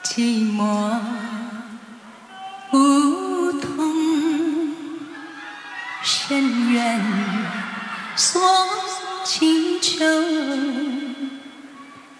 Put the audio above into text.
寂寞梧桐，深渊锁清秋。